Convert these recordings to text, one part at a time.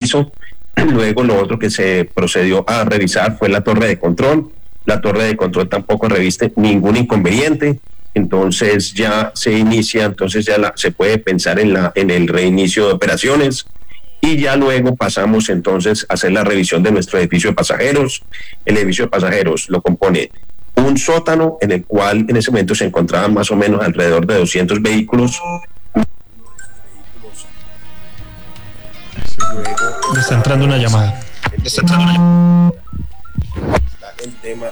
piso. Luego lo otro que se procedió a revisar fue la torre de control. La torre de control tampoco reviste ningún inconveniente. Entonces ya se inicia, entonces ya se puede pensar en el reinicio de operaciones. Y ya luego pasamos entonces a hacer la revisión de nuestro edificio de pasajeros. El edificio de pasajeros lo compone un sótano en el cual en ese momento se encontraban más o menos alrededor de 200 vehículos. Le está entrando una llamada. El tema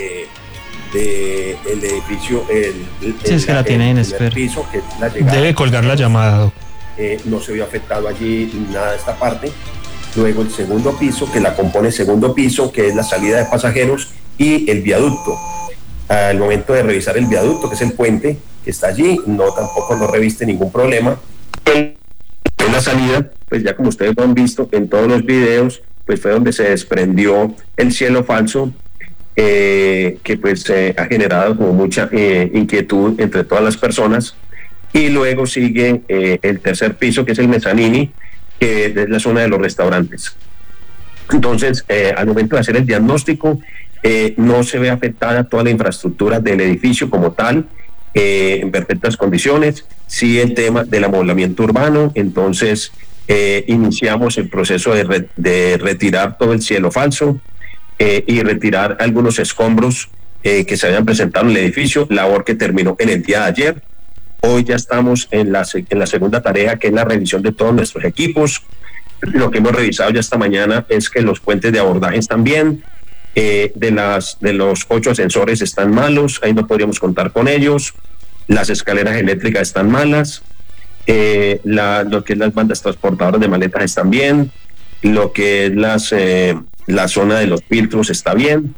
de el edificio, sí, es que la tiene en espera. Piso, que la llegada, debe colgar la llamada, Doc. No se vio afectado allí nada de esta parte. Luego el segundo piso, que la compone el segundo piso, que es la salida de pasajeros, y el viaducto. Al momento de revisar el viaducto, que es el puente que está allí, tampoco no reviste ningún problema. En la salida, pues ya como ustedes lo han visto en todos los videos, pues fue donde se desprendió el cielo falso, que pues ha generado como mucha inquietud entre todas las personas. Y luego sigue el tercer piso, que es el mezzanini, que es la zona de los restaurantes. Entonces, al momento de hacer el diagnóstico, no se ve afectada toda la infraestructura del edificio como tal, en perfectas condiciones. Sí, el tema del amoblamiento urbano. Entonces iniciamos el proceso de retirar todo el cielo falso y retirar algunos escombros que se habían presentado en el edificio, labor que terminó en el día de ayer. Hoy ya estamos en la segunda tarea, que es la revisión de todos nuestros equipos. Lo que hemos revisado ya esta mañana es que los puentes de abordaje están bien. De los 8 ascensores están malos, ahí no podríamos contar con ellos. Las escaleras eléctricas están malas. Lo que es las bandas transportadoras de maletas están bien. Lo que es la zona de los filtros está bien.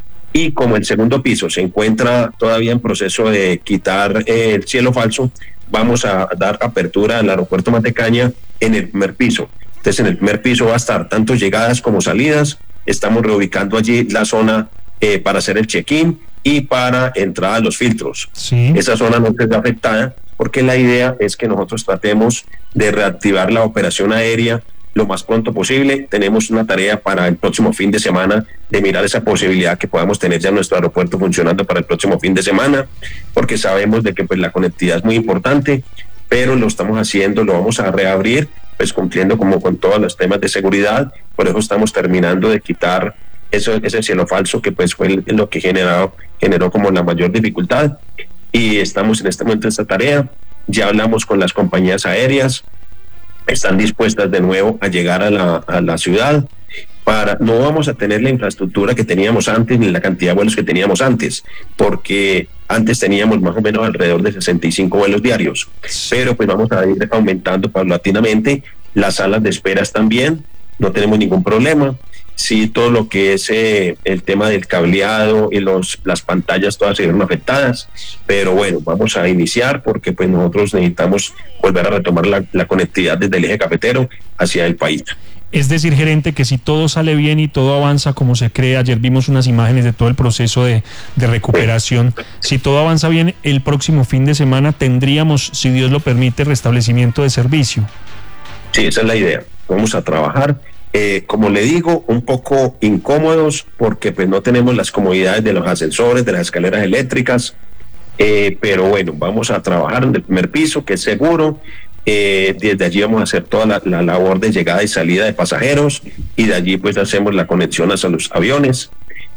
Y como el segundo piso se encuentra todavía en proceso de quitar el cielo falso, vamos a dar apertura al aeropuerto Matecaña en el primer piso. Entonces en el primer piso va a estar tanto llegadas como salidas. Estamos reubicando allí la zona para hacer el check-in y para entrada a los filtros. Sí. Esa zona no queda afectada porque la idea es que nosotros tratemos de reactivar la operación aérea lo más pronto posible. Tenemos una tarea para el próximo fin de semana de mirar esa posibilidad que podamos tener ya nuestro aeropuerto funcionando para el próximo fin de semana, porque sabemos de que pues la conectividad es muy importante, pero lo estamos haciendo, lo vamos a reabrir, pues cumpliendo como con todos los temas de seguridad. Por eso estamos terminando de quitar ese cielo falso que pues fue lo que generó como la mayor dificultad, y estamos en este momento en esta tarea. Ya hablamos con las compañías aéreas, están dispuestas de nuevo a llegar a la ciudad. No vamos a tener la infraestructura que teníamos antes ni la cantidad de vuelos que teníamos antes, porque antes teníamos más o menos alrededor de 65 vuelos diarios, pero pues vamos a ir aumentando paulatinamente. Las salas de espera están bien, no tenemos ningún problema. Sí, todo lo que es el tema del cableado y las pantallas todas se vieron afectadas, pero bueno, vamos a iniciar porque pues nosotros necesitamos volver a retomar la conectividad desde el eje cafetero hacia el país. Es decir, gerente, que si todo sale bien y todo avanza como se cree, ayer vimos unas imágenes de todo el proceso de recuperación, si todo avanza bien, el próximo fin de semana tendríamos, si Dios lo permite, restablecimiento de servicio. Sí, esa es la idea. Vamos a trabajar. Como le digo, un poco incómodos porque pues no tenemos las comodidades de los ascensores, de las escaleras eléctricas, pero bueno, vamos a trabajar en el primer piso, que es seguro. Desde allí vamos a hacer toda la labor de llegada y salida de pasajeros, y de allí pues hacemos la conexión hacia los aviones,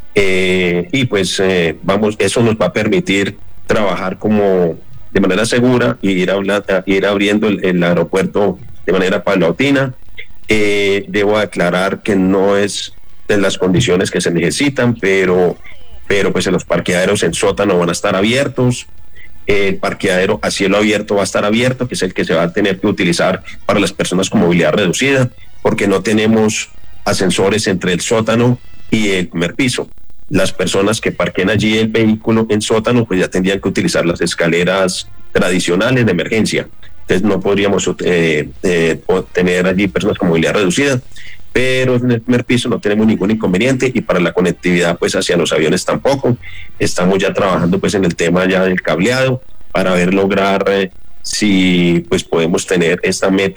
y pues eso nos va a permitir trabajar como de manera segura y ir abriendo el aeropuerto de manera paulatina. Debo aclarar que no es de las condiciones que se necesitan, pero pues en los parqueaderos en sótano van a estar abiertos. El parqueadero a cielo abierto va a estar abierto, que es el que se va a tener que utilizar para las personas con movilidad reducida, porque no tenemos ascensores entre el sótano y el primer piso. Las personas que parquen allí el vehículo en sótano pues ya tendrían que utilizar las escaleras tradicionales de emergencia. Entonces no podríamos tener allí personas con movilidad reducida, pero en el primer piso no tenemos ningún inconveniente, y para la conectividad pues hacia los aviones tampoco. Estamos ya trabajando pues en el tema ya del cableado para lograr si pues podemos tener esta meta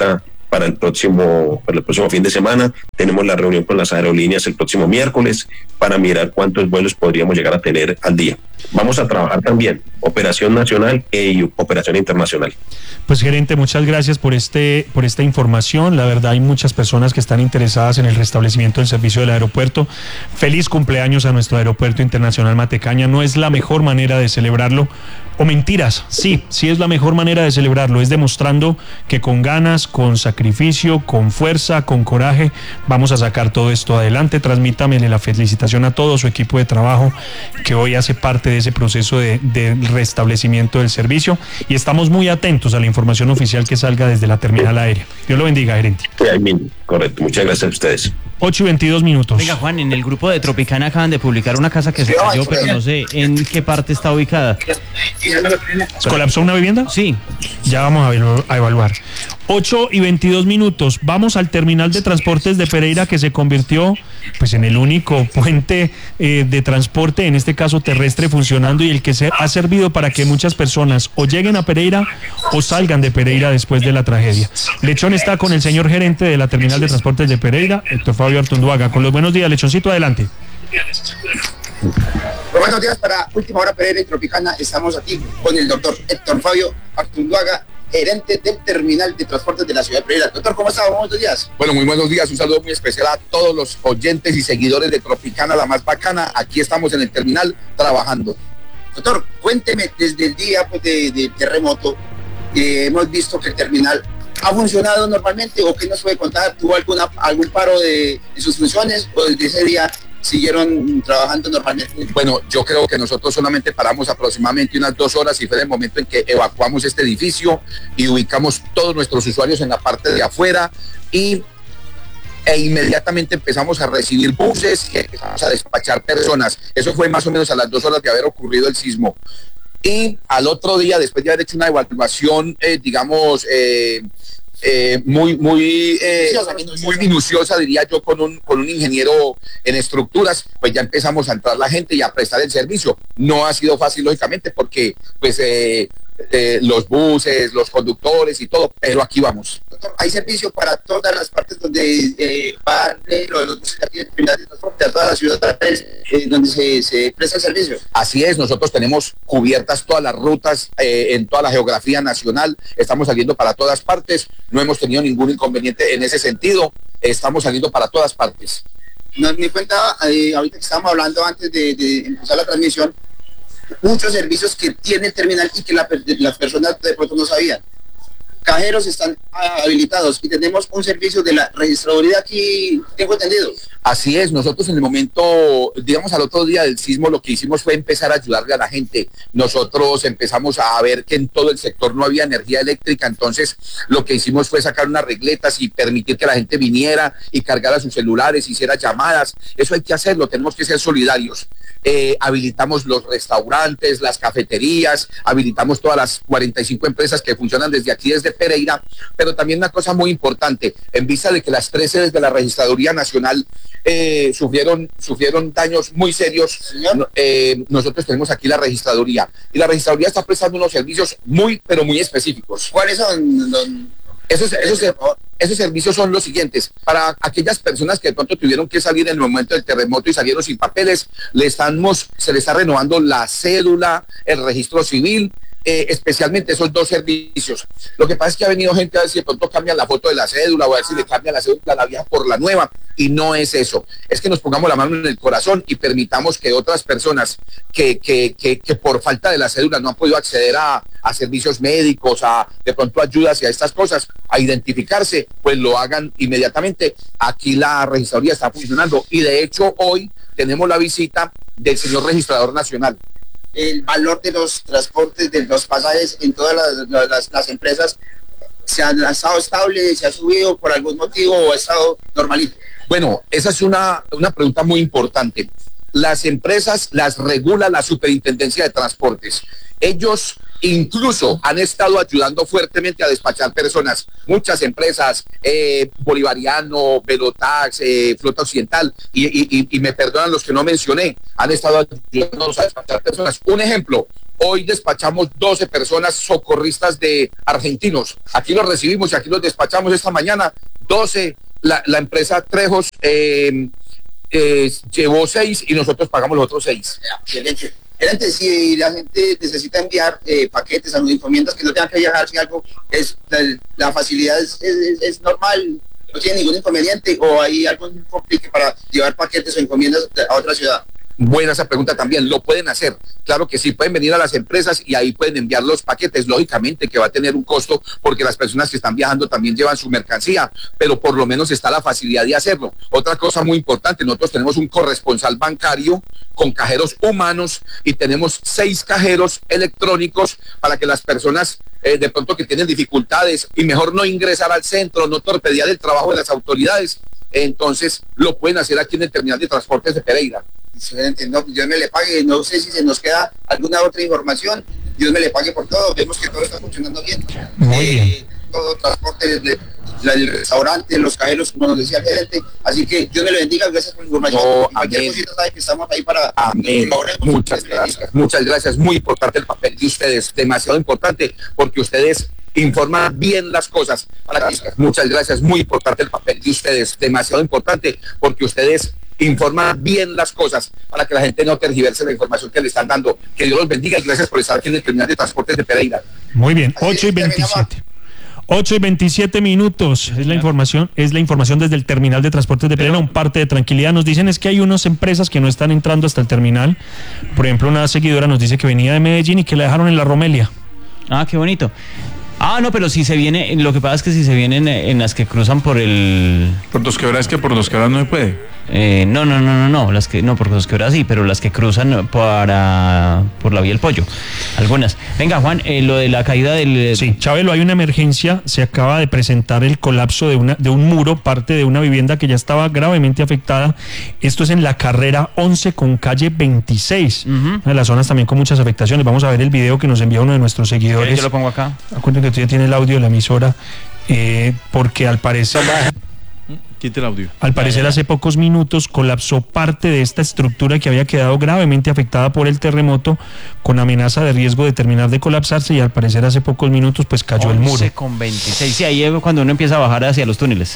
para el próximo fin de semana. Tenemos la reunión con las aerolíneas el próximo miércoles para mirar cuántos vuelos podríamos llegar a tener al día. Vamos a trabajar también operación nacional e operación internacional. Pues gerente, muchas gracias por esta información. La verdad, hay muchas personas que están interesadas en el restablecimiento del servicio del aeropuerto. Feliz cumpleaños a nuestro Aeropuerto Internacional Matecaña. No es la mejor manera de celebrarlo, o mentiras, sí es la mejor manera de celebrarlo, es demostrando que con ganas, con sacrificio, con fuerza, con coraje, vamos a sacar todo esto adelante. Transmítamele la felicitación a todo su equipo de trabajo que hoy hace parte de ese proceso de restablecimiento del servicio, y estamos muy atentos a la información oficial que salga desde la terminal aérea. Dios lo bendiga, gerente. Correcto, muchas gracias a ustedes. 8:22. Venga, Juan, en el grupo de Tropicana acaban de publicar una casa que se cayó, pero no sé en qué parte está ubicada. ¿Colapsó una vivienda? Sí. Ya vamos a evaluar. 8:22. Vamos al terminal de transportes de Pereira, que se convirtió pues en el único puente de transporte, en este caso terrestre, funcionando, y el que ha servido para que muchas personas o lleguen a Pereira o salgan de Pereira después de la tragedia. Lechón está con el señor gerente de la terminal de transportes de Pereira, Héctor Fabio Artunduaga. Con los buenos días, Lechoncito, adelante. Buenos días para Última Hora Pereira y Tropicana. Estamos aquí con el doctor Héctor Fabio Artunduaga, gerente del terminal de transportes de la ciudad de Pereira. Doctor, ¿cómo está? Buenos días. Bueno, muy buenos días. Un saludo muy especial a todos los oyentes y seguidores de Tropicana, la más bacana. Aquí estamos en el terminal trabajando. Doctor, cuénteme, desde el día del terremoto, hemos visto que el terminal ha funcionado normalmente, o qué nos puede contar. ¿Tuvo algún paro de sus funciones, o desde ese día siguieron trabajando normalmente? Bueno, yo creo que nosotros solamente paramos aproximadamente unas 2 horas, y fue el momento en que evacuamos este edificio y ubicamos todos nuestros usuarios en la parte de afuera, e inmediatamente empezamos a recibir buses y empezamos a despachar personas. Eso fue más o menos a las 2 horas de haber ocurrido el sismo. Y al otro día, después de haber hecho una evaluación, muy minuciosa, diría yo, con un ingeniero en estructuras, pues ya empezamos a entrar la gente y a prestar el servicio. No ha sido fácil, lógicamente, porque pues los buses, los conductores y todo, pero aquí vamos. Doctor, ¿hay servicio para todas las partes donde van los buses de transporte, a todas las ciudades donde se presta el servicio? Así es, nosotros tenemos cubiertas todas las rutas en toda la geografía nacional, estamos saliendo para todas partes, no hemos tenido ningún inconveniente en ese sentido, estamos saliendo para todas partes. Me cuenta, ahorita que estábamos hablando antes de empezar la transmisión, muchos servicios que tiene el terminal y que las personas de pronto no sabían. Cajeros están habilitados y tenemos un servicio de la registraduría aquí, tengo entendido. Así es, nosotros en el momento, digamos al otro día del sismo, lo que hicimos fue empezar a ayudarle a la gente. Nosotros empezamos a ver que en todo el sector no había energía eléctrica, entonces lo que hicimos fue sacar unas regletas y permitir que la gente viniera y cargara sus celulares, hiciera llamadas. Eso hay que hacerlo, tenemos que ser solidarios. Habilitamos los restaurantes, las cafeterías, habilitamos todas las 45 empresas que funcionan desde aquí, desde Pereira, pero también una cosa muy importante, en vista de que las 3 sedes de la Registraduría Nacional sufrieron daños muy serios, nosotros tenemos aquí la registraduría, y la registraduría está prestando unos servicios pero muy específicos. ¿Cuáles son? Esos servicios son los siguientes: para aquellas personas que de pronto tuvieron que salir en el momento del terremoto y salieron sin papeles, se le está renovando la cédula, el registro civil, especialmente esos 2 servicios. Lo que pasa es que ha venido gente a ver si de pronto cambian la foto de la cédula, o a ver si le cambian la cédula, la vieja por la nueva, y no es eso. Es que nos pongamos la mano en el corazón y permitamos que otras personas que por falta de la cédula no han podido acceder a servicios médicos, de pronto ayudas y a estas cosas, a identificarse, pues lo hagan inmediatamente. Aquí la registraduría está funcionando, y de hecho hoy tenemos la visita del señor registrador nacional. El valor de los transportes, de los pasajes en todas las empresas, ¿se ha estado estable, se ha subido por algún motivo o ha estado normalito? Bueno, esa es una pregunta muy importante. Las empresas las regula la Superintendencia de Transportes. Ellos incluso han estado ayudando fuertemente a despachar personas. Muchas empresas, Bolivariano, Velotax, Flota Occidental, y me perdonan los que no mencioné, han estado ayudando a despachar personas. Un ejemplo, Hoy despachamos 12 personas socorristas de argentinos. Aquí los recibimos y aquí los despachamos esta mañana. 12, la empresa Trejos llevó 6 y nosotros pagamos los otros 6. Excelente. Gerente, si la gente necesita enviar paquetes, encomiendas que no tengan que viajar, si algo, la facilidad es normal, no tiene ningún inconveniente, o hay algún complique para llevar paquetes o encomiendas a otra ciudad. Buena esa pregunta también, lo pueden hacer, claro que sí, pueden venir a las empresas y ahí pueden enviar los paquetes, lógicamente que va a tener un costo porque las personas que están viajando también llevan su mercancía, pero por lo menos está la facilidad de hacerlo. Otra cosa muy importante, nosotros tenemos un corresponsal bancario con cajeros humanos y tenemos 6 cajeros electrónicos para que las personas de pronto que tienen dificultades y mejor no ingresar al centro, no torpedear el trabajo de las autoridades, entonces lo pueden hacer aquí en el terminal de transportes de Pereira. Excelente, no, Dios me le pague, no sé si se nos queda alguna otra información, Dios me le pague por todo, vemos que todo está funcionando bien. Muy bien. Todo transporte, el restaurante, los cajeros, como nos decía el gerente, así que Dios me le bendiga, gracias por la información. Cualquier cosita sabe que estamos ahí para... Amén. Muchas gracias, muy importante el papel de ustedes, demasiado importante, porque ustedes informan bien las cosas. Muchas gracias, muy importante el papel de ustedes, demasiado importante, porque ustedes informan bien las cosas para que la gente no tergiverse la información que le están dando. Que Dios los bendiga y gracias por estar aquí en el terminal de transportes de Pereira. Muy bien, 8:27. 8:27 minutos es la información desde el terminal de transportes de Pereira, un parte de tranquilidad. Nos dicen es que hay unas empresas que no están entrando hasta el terminal. Por ejemplo, una seguidora nos dice que venía de Medellín y que la dejaron en la Romelia. Ah, qué bonito. Ah, no, pero si se viene, lo que pasa es que si se vienen en las que cruzan por el... Por Dos Quebradas, que por Dos Quebradas no se puede. No, las que no, por Dos Quebradas sí, pero las que cruzan por la vía El Pollo, algunas. Venga, Juan, lo de la caída del... Sí, Chabelo, hay una emergencia, se acaba de presentar el colapso de un muro, parte de una vivienda que ya estaba gravemente afectada. Esto es en la carrera 11 con calle 26, una de las zonas también con muchas afectaciones. Vamos a ver el video que nos envía uno de nuestros seguidores. Yo lo pongo acá. Acuérdense que tú ya tienes el audio de la emisora, porque al parecer... Quite el audio. Al parecer hace pocos minutos colapsó parte de esta estructura que había quedado gravemente afectada por el terremoto, con amenaza de riesgo de terminar de colapsarse, y al parecer hace pocos minutos pues cayó el muro. 11 con 26, sí, ahí es cuando uno empieza a bajar hacia los túneles.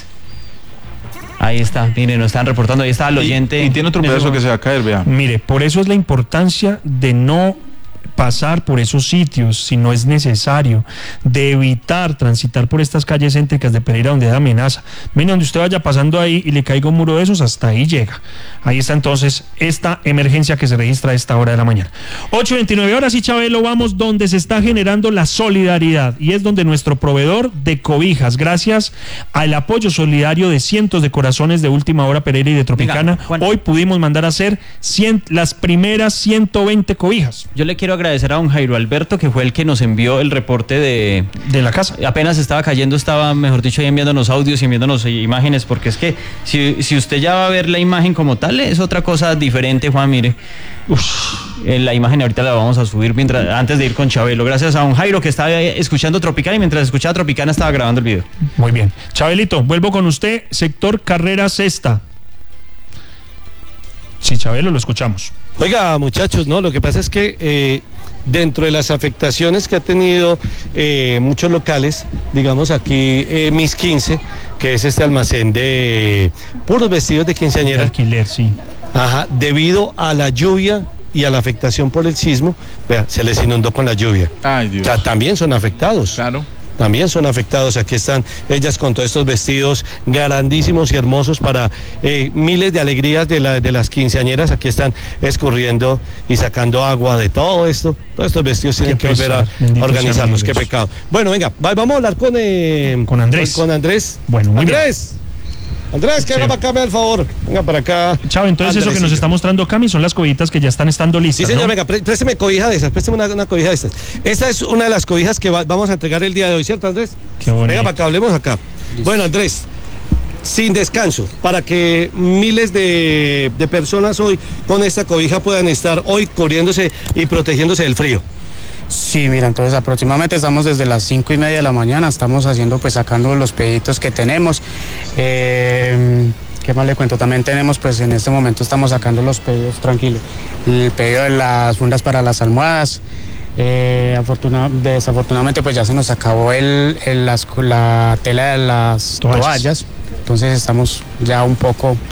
Ahí está, mire, nos están reportando, ahí está el oyente. Y tiene otro pedazo que se va a caer, vea. Mire, por eso es la importancia de no pasar por esos sitios si no es necesario, de evitar transitar por estas calles céntricas de Pereira donde hay amenaza. Mire, donde usted vaya pasando ahí y le caiga un muro de esos, hasta ahí llega. Ahí está entonces esta emergencia que se registra a esta hora de la mañana. 8:29, ahora sí, Chabelo, vamos donde se está generando la solidaridad, y es donde nuestro proveedor de cobijas, gracias al apoyo solidario de cientos de corazones de Última Hora Pereira y de Tropicana, venga, hoy pudimos mandar a hacer las primeras 120 cobijas. Yo le quiero agradecer a don Jairo Alberto, que fue el que nos envió el reporte de la casa. Apenas estaba cayendo, estaba, mejor dicho, ahí enviándonos audios y enviándonos imágenes, porque es que si usted ya va a ver la imagen como tal, es otra cosa diferente, Juan, mire. La imagen ahorita la vamos a subir antes de ir con Chabelo. Gracias a don Jairo, que estaba escuchando Tropicana, y mientras escuchaba Tropicana estaba grabando el video. Muy bien. Chabelito, vuelvo con usted, sector Carrera Sexta. Sí, Chabelo, lo escuchamos. Oiga, muchachos, no, lo que pasa es que dentro de las afectaciones que ha tenido muchos locales, digamos aquí Mis 15, que es este almacén de puros vestidos de quinceañera. De alquiler, sí. Ajá, debido a la lluvia y a la afectación por el sismo, vea, se les inundó con la lluvia. Ay, Dios. O sea, también son afectados. Claro. También son afectados. Aquí están ellas con todos estos vestidos grandísimos y hermosos para miles de alegrías de las quinceañeras. Aquí están escurriendo y sacando agua de todo esto. Todos estos vestidos tienen que volver a organizarlos. Qué pecado. Bueno, venga, vamos a hablar con Andrés. Con Andrés. Bueno, muy Andrés. Bien. Andrés, que venga para acá, me da el favor. Venga para acá. Chavo, entonces Andrés, eso que nos está mostrando Cami son las cobijitas que ya estando listas. Sí, señor, ¿no? Venga, présteme cobija de esas, présteme una cobija de estas. Esta es una de las cobijas que vamos a entregar el día de hoy, ¿cierto, Andrés? Qué bonito. Venga para acá, hablemos acá. Listo. Bueno, Andrés, sin descanso, para que miles de personas hoy con esta cobija puedan estar hoy cubriéndose y protegiéndose del frío. Sí, mira, entonces aproximadamente estamos desde las 5:30 de la mañana, estamos haciendo, pues sacando los pedidos que tenemos. ¿Qué más le cuento? También tenemos, pues en este momento estamos sacando los pedidos, tranquilo. El pedido de las fundas para las almohadas, Desafortunadamente pues ya se nos acabó la tela de las toallas, entonces estamos ya un poco